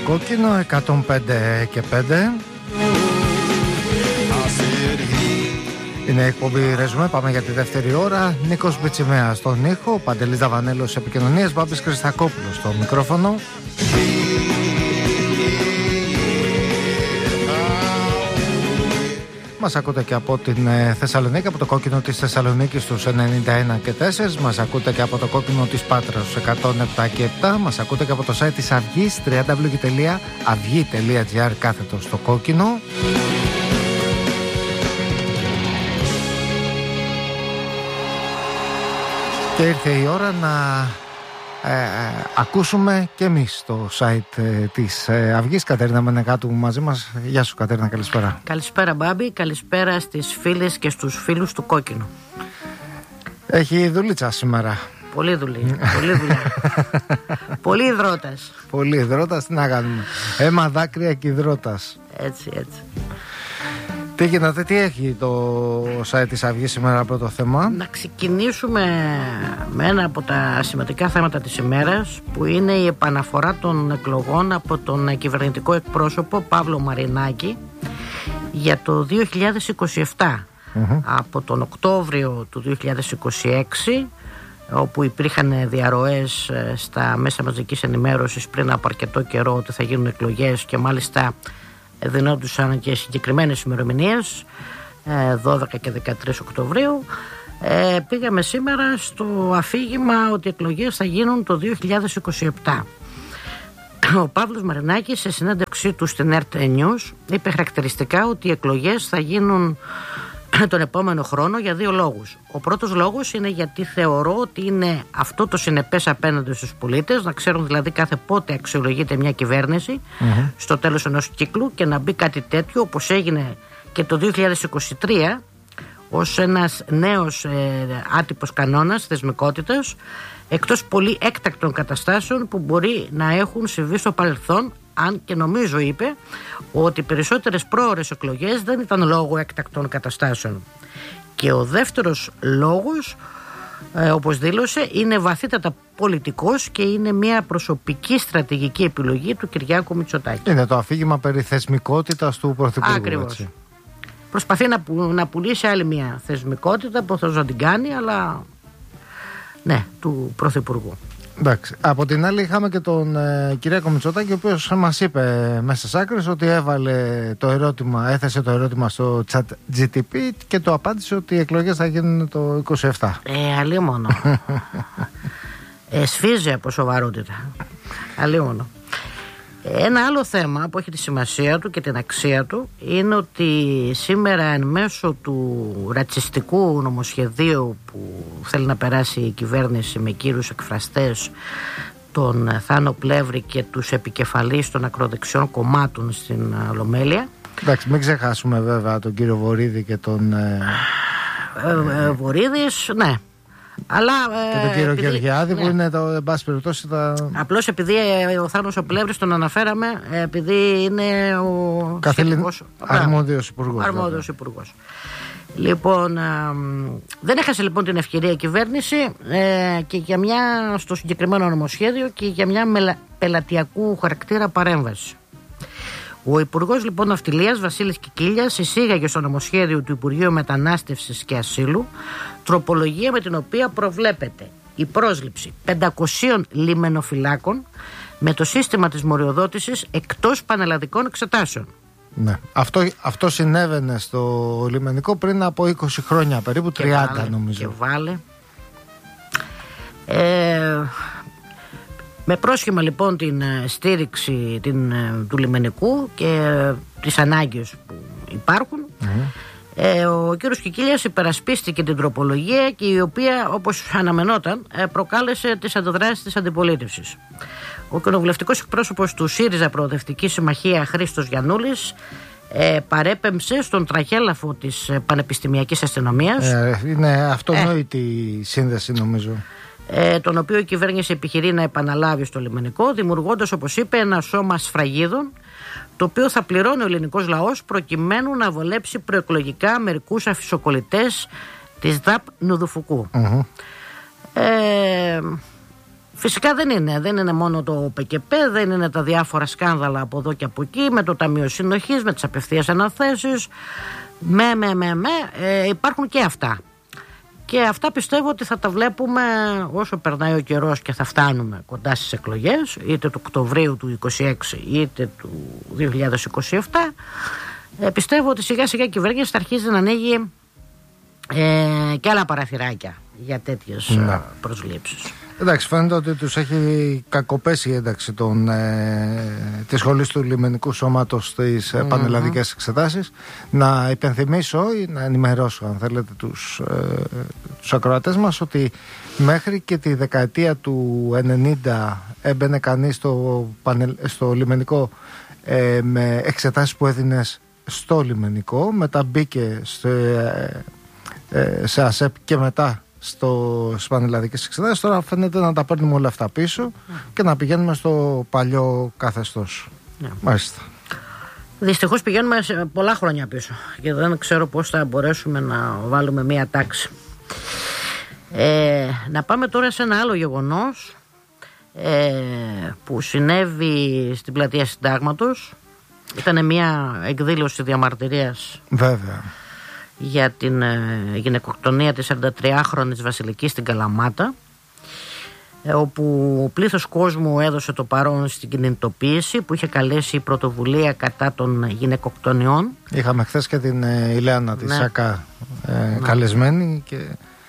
Κόκκινο 105 και 5. Είναι η εκπομπή Ρεζουμέ, πάμε για τη δεύτερη ώρα. Νίκος Μπιτσιμέας στον ήχο, Παντελής Δαβανέλος επικοινωνίας, Μπάμπης Χριστακόπουλος στο μικρόφωνο. Μας ακούτε και από την Θεσσαλονίκη, από το κόκκινο της Θεσσαλονίκης στους 91 και 4. Μας ακούτε και από το κόκκινο της Πάτρας στους 107 και 7. Μας ακούτε και από το site της Αυγής, www.avgi.gr κάθετο στο κόκκινο. Και ήρθε η ώρα να ακούσουμε και εμείς το site της Αυγής. Κατερίνα Μενεγάτου μαζί μας. Γεια σου Κατερίνα, καλησπέρα. Καλησπέρα Μπάμπη, καλησπέρα στις φίλες και στους φίλους του Κόκκινου. Έχει δουλίτσα σήμερα. Πολύ δουλειά. Πολύ υδρότας. Πολύ υδρότας, τι να κάνουμε. Αίμα, δάκρυα και υδρότας. Έτσι. Τι γίνεται, τι έχει το site της Αυγής σήμερα, πρώτο θέμα? Να ξεκινήσουμε με ένα από τα σημαντικά θέματα της ημέρας, που είναι η επαναφορά των εκλογών από τον κυβερνητικό εκπρόσωπο Παύλο Μαρινάκη για το 2027. Από τον Οκτώβριο του 2026, όπου υπήρχαν διαρροές στα μέσα μαζικής ενημέρωσης πριν από αρκετό καιρό ότι θα γίνουν εκλογές, και μάλιστα δινόντουσαν και συγκεκριμένες ημερομηνίες, 12 και 13 Οκτωβρίου. Πήγαμε σήμερα στο αφήγημα ότι οι εκλογές θα γίνουν το 2027. Ο Παύλος Μαρινάκης, σε συνέντευξή του στην RT News, είπε χαρακτηριστικά ότι οι εκλογές θα γίνουν τον επόμενο χρόνο για δύο λόγους. Ο πρώτος λόγος είναι γιατί θεωρώ ότι είναι αυτό το συνεπές απέναντι στους πολίτες, να ξέρουν δηλαδή κάθε πότε αξιολογείται μια κυβέρνηση στο τέλος ενός κύκλου, και να μπει κάτι τέτοιο όπως έγινε και το 2023 ως ένας νέος άτυπος κανόνας θεσμικότητας, εκτός πολύ έκτακτων καταστάσεων που μπορεί να έχουν συμβεί στο παρελθόν, αν και νομίζω, είπε, ότι οι περισσότερες πρόωρες εκλογές δεν ήταν λόγω έκτακτων καταστάσεων. Και ο δεύτερος λόγος, όπως δήλωσε, είναι βαθύτατα πολιτικός και είναι μια προσωπική στρατηγική επιλογή του Κυριάκου Μητσοτάκη. Είναι το αφήγημα περί θεσμικότητας του Πρωθυπουργού. Ακριβώς. Έτσι. Προσπαθεί να πουλήσει άλλη μια θεσμικότητα που θα την κάνει, αλλά ναι, του Πρωθυπουργού. Εντάξει. Από την άλλη είχαμε και τον Κυριάκο Μητσοτάκη, ο οποίος μας είπε μέσα στις άκρες ότι έθεσε το ερώτημα στο ChatGPT και το απάντησε ότι οι εκλογές θα γίνουν το 27. Αλίμονο. Σφίζει από σοβαρότητα. Αλίμονο. Ένα άλλο θέμα που έχει τη σημασία του και την αξία του είναι ότι σήμερα, εν μέσω του ρατσιστικού νομοσχεδίου που θέλει να περάσει η κυβέρνηση με κύριους εκφραστές, τον Θάνο Πλεύρη και τους επικεφαλείς των ακροδεξιών κομμάτων στην Ολομέλεια. Εντάξει, μην ξεχάσουμε βέβαια τον κύριο Βορίδη και τον Βορίδης, ναι. Αλλά, και τον κύριο Γεωργιάδη, ναι, που είναι το, εν πάση περιπτώσει, απλώς επειδή ο Θάνος ο Πλεύρης τον αναφέραμε, επειδή είναι ο αρμόδιος υπουργός. Λοιπόν, δεν έχασε λοιπόν την ευκαιρία η κυβέρνηση και για στο συγκεκριμένο νομοσχέδιο και για μια πελατειακού χαρακτήρα παρέμβαση. Ο Υπουργός λοιπόν Ναυτιλίας Βασίλης Κικίλιας εισήγαγε στο νομοσχέδιο του Υπουργείου Μετανάστευσης και Ασύλου τροπολογία με την οποία προβλέπεται η πρόσληψη 500 λιμενοφυλάκων με το σύστημα της μοριοδότησης εκτός πανελλαδικών εξετάσεων. Ναι. Αυτό συνέβαινε στο λιμενικό πριν από 20 χρόνια, περίπου 30 νομίζω. Και βάλε. Με πρόσχημα λοιπόν την στήριξη του λιμενικού και τις ανάγκες που υπάρχουν, ο κύριος Κικίλιας υπερασπίστηκε την τροπολογία, και η οποία, όπως αναμενόταν, προκάλεσε τις αντιδράσεις της αντιπολίτευσης. Ο κοινοβουλευτικός εκπρόσωπος του ΣΥΡΙΖΑ Προοδευτική Συμμαχία, Χρήστος Γιαννούλης, παρέπεμψε στον τραχέλαφο της Πανεπιστημιακής Αστυνομίας. Είναι αυτονόητη η σύνδεση, νομίζω. Τον οποίο η κυβέρνηση επιχειρεί να επαναλάβει στο λιμενικό, δημιουργώντας, όπως είπε, ένα σώμα σφραγίδων, το οποίο θα πληρώνει ο ελληνικός λαός προκειμένου να βολέψει προεκλογικά μερικούς αφισοκολλητές της ΔΑΠ Νουδουφουκού. Φυσικά δεν είναι μόνο το ΠΚΠ, δεν είναι τα διάφορα σκάνδαλα από εδώ και από εκεί, με το Ταμείο Συνοχής, με τις απευθείας αναθέσεις, υπάρχουν και αυτά. Και αυτά πιστεύω ότι θα τα βλέπουμε όσο περνάει ο καιρός και θα φτάνουμε κοντά στις εκλογές, είτε του Οκτωβρίου του 2026 είτε του 2027. Πιστεύω ότι σιγά σιγά η κυβέρνηση θα αρχίσει να ανοίγει και άλλα παραθυράκια για τέτοιες προσλήψεις. Εντάξει, φαίνεται ότι τους έχει κακοπέσει η ένταξη της σχολής του Λιμενικού Σώματος στις πανελλαδικές εξετάσεις. Να υπενθυμίσω ή να ενημερώσω, αν θέλετε, τους ακροατές μας ότι μέχρι και τη δεκαετία του 90 έμπαινε κανείς στο Λιμενικό με εξετάσεις που έδινες στο Λιμενικό, μετά μπήκε σε ΑΣΕΠ και μετά στις πανελλαδικές εξετάσεις. Τώρα φαίνεται να τα παίρνουμε όλα αυτά πίσω και να πηγαίνουμε στο παλιό καθεστώς. Μάλιστα. Δυστυχώς πηγαίνουμε σε πολλά χρόνια πίσω και δεν ξέρω πώς θα μπορέσουμε να βάλουμε μία τάξη. Να πάμε τώρα σε ένα άλλο γεγονός που συνέβη στην πλατεία Συντάγματος. Ήταν μια εκδήλωση διαμαρτυρίας, βέβαια, για την γυναικοκτονία της 43χρονης Βασιλικής στην Καλαμάτα, όπου πλήθος κόσμου έδωσε το παρόν στην κινητοποίηση που είχε καλέσει η πρωτοβουλία κατά των γυναικοκτονιών. Είχαμε χθες και την Ηλέανα της ΣΑΚΑ καλεσμένη και...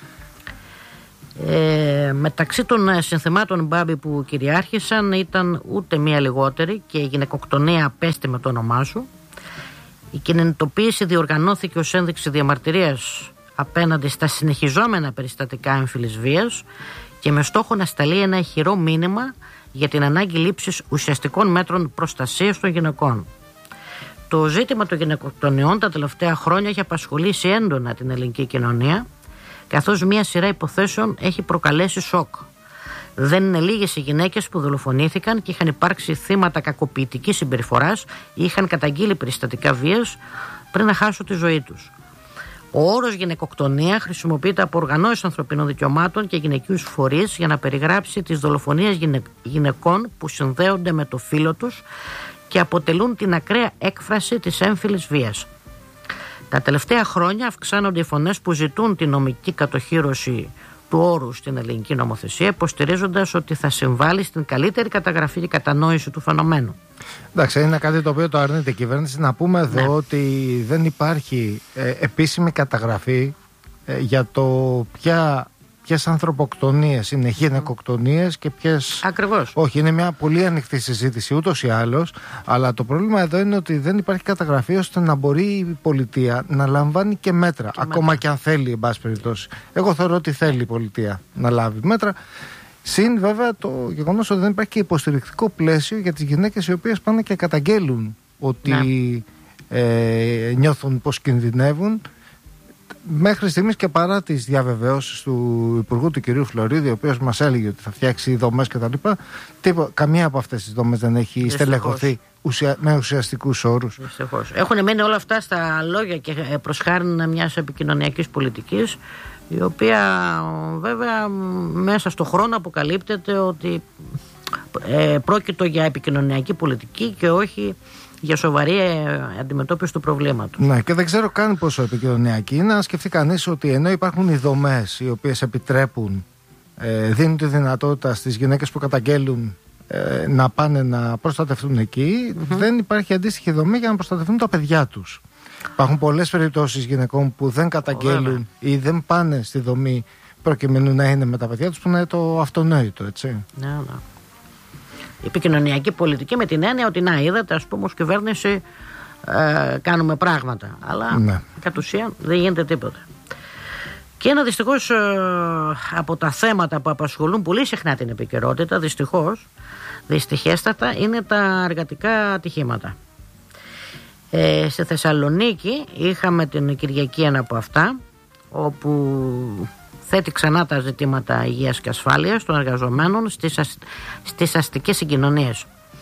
Μεταξύ των συνθεμάτων Μπάμπη που κυριάρχησαν ήταν ούτε μία λιγότερη και η γυναικοκτονία απέστη με το όνομά σου. Η κινητοποίηση διοργανώθηκε ως ένδειξη διαμαρτυρίας απέναντι στα συνεχιζόμενα περιστατικά έμφυλης βίας και με στόχο να σταλεί ένα ηχηρό μήνυμα για την ανάγκη λήψης ουσιαστικών μέτρων προστασίας των γυναικών. Το ζήτημα των γυναικοκτονιών τα τελευταία χρόνια έχει απασχολήσει έντονα την ελληνική κοινωνία, καθώς μια σειρά υποθέσεων έχει προκαλέσει σοκ. Δεν είναι λίγες οι γυναίκες που δολοφονήθηκαν και είχαν υπάρξει θύματα κακοποιητικής συμπεριφοράς ή είχαν καταγγείλει περιστατικά βίας πριν να χάσουν τη ζωή τους. Ο όρος γυναικοκτονία χρησιμοποιείται από οργανώσεις ανθρωπίνων δικαιωμάτων και γυναικείους φορείς για να περιγράψει τις δολοφονίες γυναικών που συνδέονται με το φύλο τους και αποτελούν την ακραία έκφραση της έμφυλης βίας. Τα τελευταία χρόνια αυξάνονται οι φωνές που ζητούν την νομική κατοχύρωση του όρου στην ελληνική νομοθεσία, υποστηρίζοντας ότι θα συμβάλλει στην καλύτερη καταγραφή και κατανόηση του φαινομένου. Εντάξει, είναι κάτι το οποίο το αρνείται η κυβέρνηση. Να πούμε εδώ ότι δεν υπάρχει επίσημη καταγραφή για το ποιες ανθρωποκτονίες είναι γυναικοκτονίες και ποιες... Ακριβώς. Όχι, είναι μια πολύ ανοιχτή συζήτηση ούτως ή άλλως, αλλά το πρόβλημα εδώ είναι ότι δεν υπάρχει καταγραφή ώστε να μπορεί η πολιτεία να λαμβάνει και μέτρα, ακόμα και αν θέλει, εν πάση περιπτώσει. Εγώ θεωρώ ότι θέλει η πολιτεία να λάβει μέτρα. Συν βέβαια το γεγονός ότι δεν υπάρχει και υποστηρικτικό πλαίσιο για τις γυναίκες οι οποίες πάνε και καταγγέλουν ότι νιώθουν πως κινδυνεύουν. Μέχρι στιγμής και παρά τις διαβεβαιώσεις του Υπουργού του κ. Φλωρίδη, ο οποίος μας έλεγε ότι θα φτιάξει δομές κτλ., καμία από αυτές τις δομές δεν έχει στελεχωθεί με ουσιαστικούς όρους. Δυστυχώς. Έχουν μείνει όλα αυτά στα λόγια και προς χάριν μιας επικοινωνιακής πολιτικής, η οποία βέβαια μέσα στο χρόνο αποκαλύπτεται ότι πρόκειται για επικοινωνιακή πολιτική και όχι για σοβαρή αντιμετώπιση του προβλήματος. Ναι, και δεν ξέρω καν πόσο επικοινωνιακή είναι. Να σκεφτεί κανείς ότι ενώ υπάρχουν οι δομές οι οποίες επιτρέπουν, δίνουν τη δυνατότητα στις γυναίκες που καταγγέλουν να πάνε να προστατευτούν εκεί, δεν υπάρχει αντίστοιχη δομή για να προστατευτούν τα παιδιά τους. Υπάρχουν πολλές περιπτώσεις γυναικών που δεν καταγγέλουν ή δεν πάνε στη δομή προκειμένου να είναι με τα παιδιά τους, που είναι το αυτονόητο, έτσι. Ναι. Η επικοινωνιακή πολιτική με την έννοια ότι να είδατε, ας πούμε, ως κυβέρνηση κάνουμε πράγματα, αλλά κατ' ουσίαν δεν γίνεται τίποτα. Και ένα δυστυχώς από τα θέματα που απασχολούν πολύ συχνά την επικαιρότητα, δυστυχέστατα, είναι τα εργατικά ατυχήματα. Στη Θεσσαλονίκη είχαμε την Κυριακή ένα από αυτά, όπου θέτει ξανά τα ζητήματα υγείας και ασφάλειας των εργαζομένων στις αστικές συγκοινωνίες.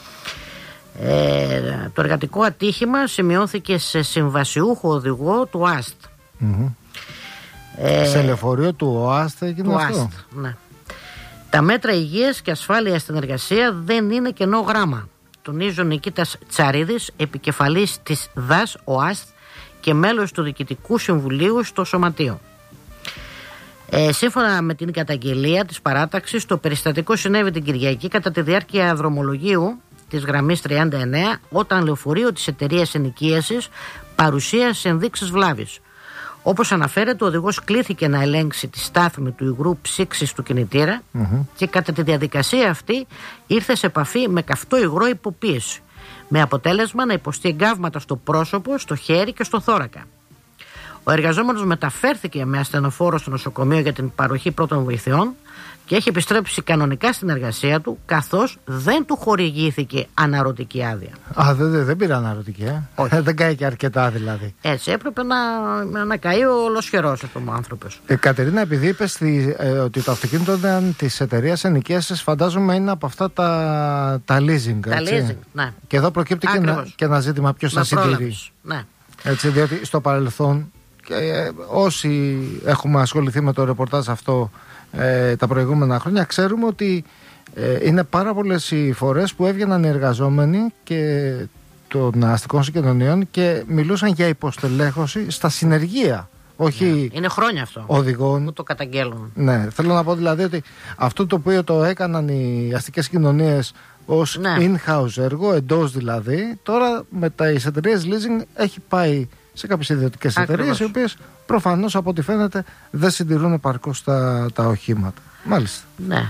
Το εργατικό ατύχημα σημειώθηκε σε συμβασιούχο οδηγό του ΑΣΤ. Σε λεωφορείο του ΟΑΣΤ έγινε αυτό. Ναι. Τα μέτρα υγείας και ασφάλειας στην εργασία δεν είναι κενό γράμμα, τονίζει ο Νικήτας Τσαρίδης, επικεφαλής της ΔΑΣ ΟΑΣΤ και μέλος του Διοικητικού Συμβουλίου στο Σωματείο. Σύμφωνα με την καταγγελία της παράταξης, το περιστατικό συνέβη την Κυριακή κατά τη διάρκεια δρομολογίου της γραμμής 39, όταν λεωφορείο της εταιρείας ενοικίασης παρουσίασε ενδείξεις βλάβης. Όπως αναφέρεται, ο οδηγός κλήθηκε να ελέγξει τη στάθμη του υγρού ψήξης του κινητήρα και κατά τη διαδικασία αυτή ήρθε σε επαφή με καυτό υγρό υποπίεση, με αποτέλεσμα να υποστεί εγκάβματα στο πρόσωπο, στο χέρι και στο θώρακα. Ο εργαζόμενος μεταφέρθηκε με ασθενοφόρο στο νοσοκομείο για την παροχή πρώτων βοηθειών και έχει επιστρέψει κανονικά στην εργασία του, καθώς δεν του χορηγήθηκε αναρωτική άδεια. Δεν πήρε αναρωτική, δεν κάει και αρκετά δηλαδή. Έτσι έπρεπε να καεί ο ολοσχερός αυτός ο άνθρωπος. Κατερίνα, επειδή είπες ότι το αυτοκίνητο ήταν της εταιρείας ενοικίασης, φαντάζομαι είναι από αυτά τα leasing. Τα leasing, ναι. Και εδώ προκύπτει και ένα ζήτημα ποιος θα συντηρεί. Ναι. Έτσι, διότι στο παρελθόν, και όσοι έχουμε ασχοληθεί με το ρεπορτάζ αυτό τα προηγούμενα χρόνια, ξέρουμε ότι είναι πάρα πολλές οι φορές που έβγαιναν οι εργαζόμενοι και των αστικών συγκοινωνιών και μιλούσαν για υποστελέχωση στα συνεργεία. Όχι είναι χρόνια αυτό οδηγών που το καταγγέλουν. Ναι, θέλω να πω δηλαδή ότι αυτό το οποίο το έκαναν οι αστικές κοινωνίες ως in-house έργο, εντός δηλαδή, τώρα με τα εταιρείες leasing έχει πάει σε κάποιες ιδιωτικές εταιρείες, οι οποίες προφανώς από ό,τι φαίνεται δεν συντηρούν επαρκώς τα οχήματα. Μάλιστα. Ναι.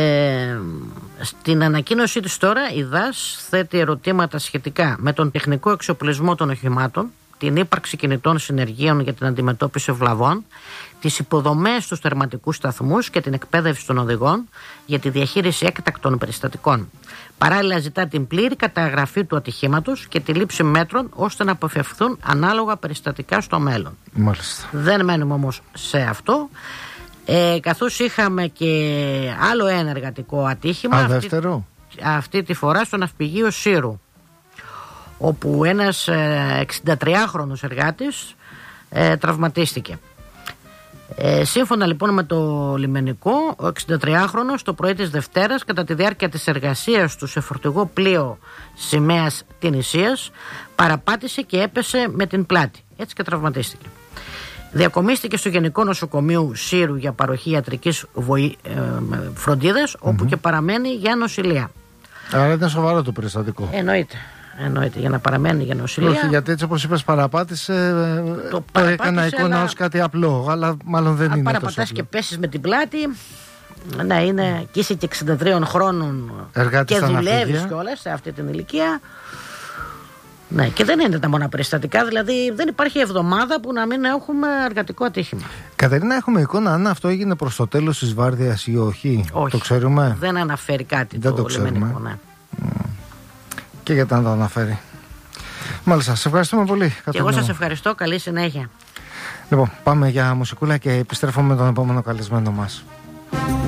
Στην ανακοίνωσή της τώρα η ΔΑΣ θέτει ερωτήματα σχετικά με τον τεχνικό εξοπλισμό των οχημάτων, την ύπαρξη κινητών συνεργείων για την αντιμετώπιση βλαβών, τις υποδομές στους τερματικούς σταθμούς και την εκπαίδευση των οδηγών για τη διαχείριση έκτακτων περιστατικών. Παράλληλα ζητά την πλήρη καταγραφή του ατυχήματος και τη λήψη μέτρων ώστε να αποφευχθούν ανάλογα περιστατικά στο μέλλον. Μάλιστα. Δεν μένουμε όμως σε αυτό, καθώς είχαμε και άλλο ένα εργατικό ατύχημα. Δεύτερο. Αυτή τη φορά στο ναυπηγείο Σύρου, όπου ένας 63χρονος εργάτης τραυματίστηκε. Σύμφωνα λοιπόν με το λιμενικό, ο 63χρονος το πρωί της Δευτέρας, κατά τη διάρκεια της εργασίας του σε φορτηγό πλοίο σημαίας Τινησίας, παραπάτησε και έπεσε με την πλάτη. Έτσι και τραυματίστηκε. Διακομίστηκε στο Γενικό Νοσοκομείο Σύρου για παροχή ιατρικής φροντίδας, όπου και παραμένει για νοσηλεία. Άρα είναι σοβαρό το περιστατικό. Εννοείται, για να παραμένει για νοσηλεία. Όχι, γιατί έτσι όπως είπες παραπάτησε, το έκανα εικόνα ως κάτι απλό, αλλά μάλλον δεν είναι τόσο απλό. Αν παραπατάς και πέσεις με την πλάτη, ναι, είναι, και είσαι και 63 χρόνων εργάτης και δουλεύεις κιόλας σε αυτή την ηλικία. Ναι, και δεν είναι τα μόνα περιστατικά, δηλαδή δεν υπάρχει εβδομάδα που να μην έχουμε εργατικό ατύχημα. Κατερίνα, έχουμε εικόνα αν αυτό έγινε προς το τέλος της βάρδιας ή όχι? Όχι, το ξέρουμε. Δεν αναφέρει κάτι, δεν το λιμενικό, ναι. Και γιατί να το αναφέρει. Μάλιστα, σας ευχαριστούμε πολύ. Και εγώ σας ευχαριστώ, καλή συνέχεια. Λοιπόν, πάμε για μουσικούλα και επιστρέφουμε με τον επόμενο καλεσμένο μας.